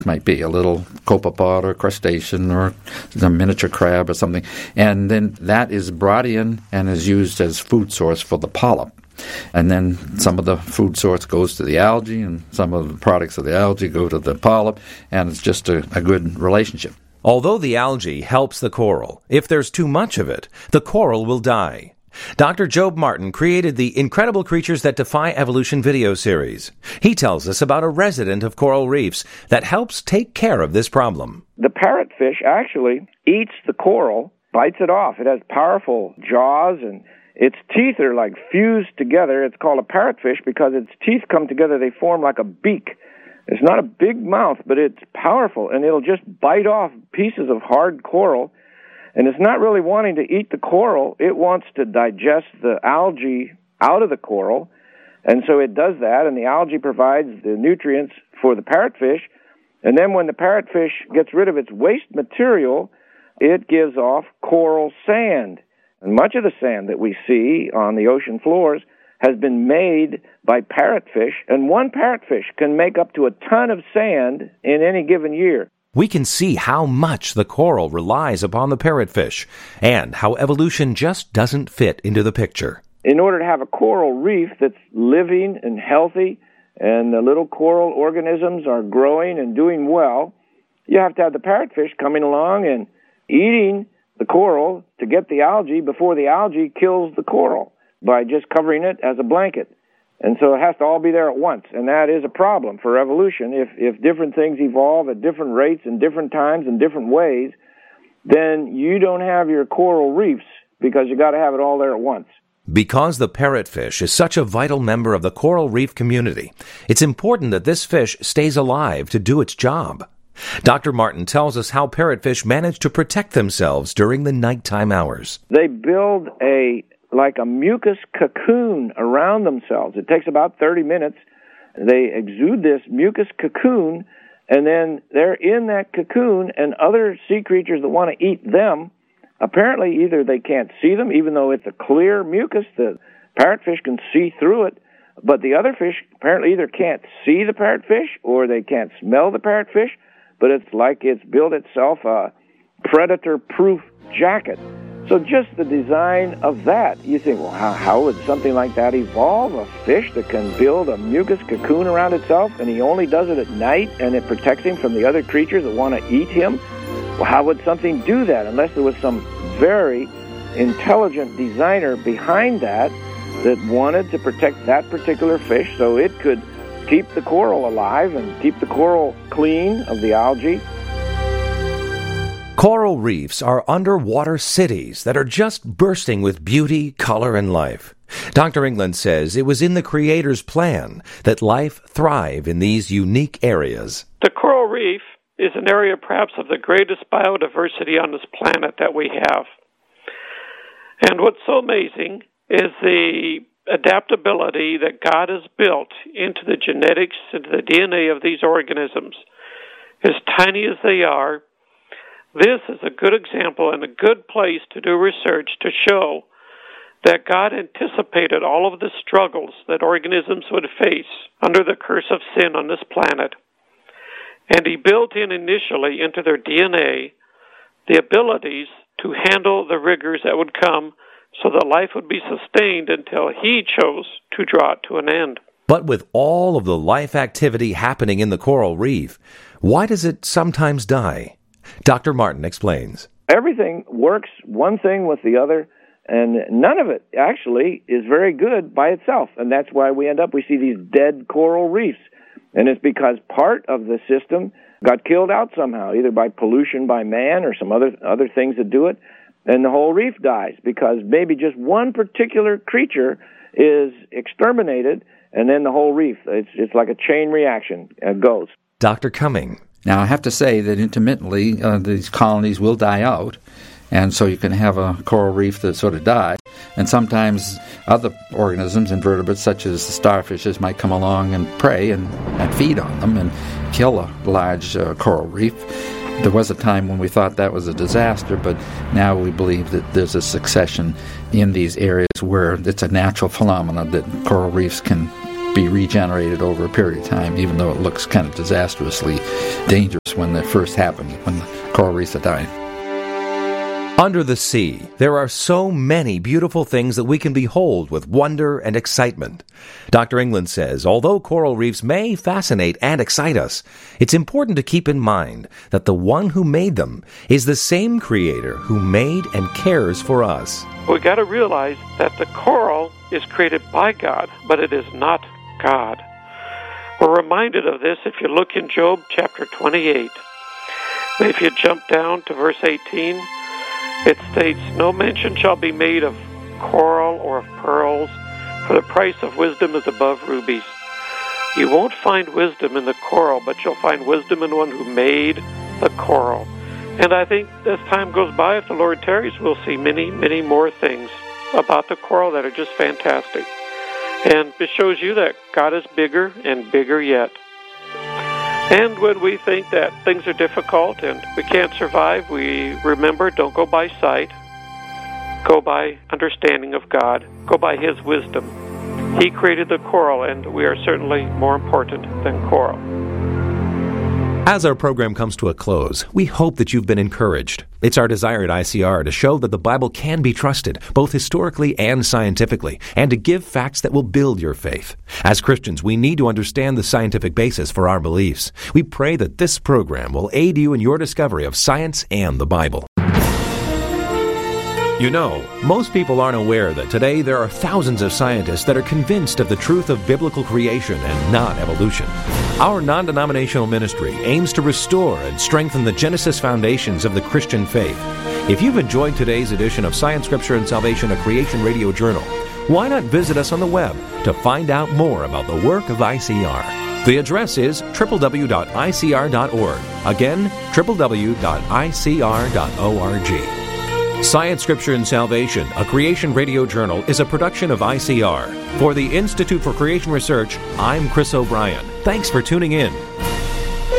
It might be a little copepod or crustacean or a miniature crab or something. And then that is brought in and is used as food source for the polyp. And then some of the food source goes to the algae, and some of the products of the algae go to the polyp, and it's just a good relationship. Although the algae helps the coral, if there's too much of it, the coral will die. Dr. Job Martin created the Incredible Creatures That Defy Evolution video series. He tells us about a resident of coral reefs that helps take care of this problem. The parrotfish actually eats the coral, bites it off. It has powerful jaws, and its teeth are like fused together. It's called a parrotfish because its teeth come together. They form like a beak. It's not a big mouth, but it's powerful, and it'll just bite off pieces of hard coral. And it's not really wanting to eat the coral. It wants to digest the algae out of the coral. And so it does that, and the algae provides the nutrients for the parrotfish. And then when the parrotfish gets rid of its waste material, it gives off coral sand. And much of the sand that we see on the ocean floors has been made by parrotfish, and one parrotfish can make up to a ton of sand in any given year. We can see how much the coral relies upon the parrotfish, and how evolution just doesn't fit into the picture. In order to have a coral reef that's living and healthy, and the little coral organisms are growing and doing well, you have to have the parrotfish coming along and eating the coral to get the algae before the algae kills the coral by just covering it as a blanket. And so it has to all be there at once, and that is a problem for evolution. If different things evolve at different rates and different times and different ways, then you don't have your coral reefs because you got to have it all there at once. Because the parrotfish is such a vital member of the coral reef community, it's important that this fish stays alive to do its job. Dr. Martin tells us how parrotfish manage to protect themselves during the nighttime hours. They build like a mucus cocoon around themselves. It takes about 30 minutes. They exude this mucus cocoon, and then they're in that cocoon, and other sea creatures that want to eat them, apparently either they can't see them, even though it's a clear mucus, the parrotfish can see through it, but the other fish apparently either can't see the parrotfish or they can't smell the parrotfish, but it's like it's built itself a predator-proof jacket. So just the design of that, you think, well, how would something like that evolve? A fish that can build a mucus cocoon around itself, and he only does it at night, and it protects him from the other creatures that want to eat him? Well, how would something do that unless there was some very intelligent designer behind that wanted to protect that particular fish so it could keep the coral alive and keep the coral clean of the algae? Coral reefs are underwater cities that are just bursting with beauty, color, and life. Dr. England says it was in the Creator's plan that life thrive in these unique areas. The coral reef is an area perhaps of the greatest biodiversity on this planet that we have. And what's so amazing is the adaptability that God has built into the genetics, into the DNA of these organisms. As tiny as they are, this is a good example and a good place to do research to show that God anticipated all of the struggles that organisms would face under the curse of sin on this planet. And He built in initially into their DNA the abilities to handle the rigors that would come so that life would be sustained until He chose to draw it to an end. But with all of the life activity happening in the coral reef, why does it sometimes die? Dr. Martin explains. Everything works one thing with the other, and none of it actually is very good by itself. And that's why we see these dead coral reefs. And it's because part of the system got killed out somehow, either by pollution by man or some other things that do it, and the whole reef dies because maybe just one particular creature is exterminated, and then the whole reef, it's like a chain reaction, goes. Dr. Cumming. Now, I have to say that intermittently these colonies will die out, and so you can have a coral reef that sort of dies. And sometimes other organisms, invertebrates such as the starfishes, might come along and prey and feed on them and kill a large coral reef. There was a time when we thought that was a disaster, but now we believe that there's a succession in these areas where it's a natural phenomenon that coral reefs can be regenerated over a period of time, even though it looks kind of disastrously dangerous when that first happened, when the coral reefs are dying. Under the sea, there are so many beautiful things that we can behold with wonder and excitement. Dr. England says, although coral reefs may fascinate and excite us, it's important to keep in mind that the one who made them is the same Creator who made and cares for us. We got to realize that the coral is created by God, but it is not God. We're reminded of this if you look in Job chapter 28. If you jump down to verse 18, it states, "No mention shall be made of coral or of pearls, for the price of wisdom is above rubies." You won't find wisdom in the coral, but you'll find wisdom in one who made the coral. And I think as time goes by, if the Lord tarries, we'll see many, many more things about the coral that are just fantastic. And it shows you that God is bigger and bigger yet. And when we think that things are difficult and we can't survive, we remember, don't go by sight. Go by understanding of God. Go by His wisdom. He created the coral, and we are certainly more important than coral. As our program comes to a close, we hope that you've been encouraged. It's our desire at ICR to show that the Bible can be trusted, both historically and scientifically, and to give facts that will build your faith. As Christians, we need to understand the scientific basis for our beliefs. We pray that this program will aid you in your discovery of science and the Bible. You know, most people aren't aware that today there are thousands of scientists that are convinced of the truth of biblical creation and not evolution. Our non-denominational ministry aims to restore and strengthen the Genesis foundations of the Christian faith. If you've enjoyed today's edition of Science, Scripture, and Salvation, a Creation Radio Journal, why not visit us on the web to find out more about the work of ICR? The address is www.icr.org. Again, www.icr.org. Science, Scripture, and Salvation, a Creation Radio Journal, is a production of ICR. For the Institute for Creation Research, I'm Chris O'Brien. Thanks for tuning in.